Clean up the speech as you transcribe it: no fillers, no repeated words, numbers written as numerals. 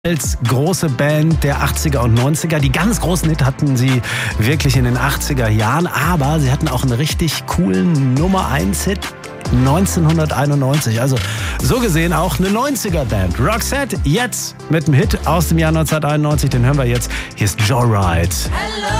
Als große Band der 80er und 90er. Die ganz großen Hit hatten sie wirklich in den 80er Jahren, aber sie hatten auch einen richtig coolen Nummer 1 Hit 1991. Also so gesehen auch eine 90er Band. Roxette jetzt mit einem Hit aus dem Jahr 1991, den hören wir jetzt. Hier ist Joyride. Hello.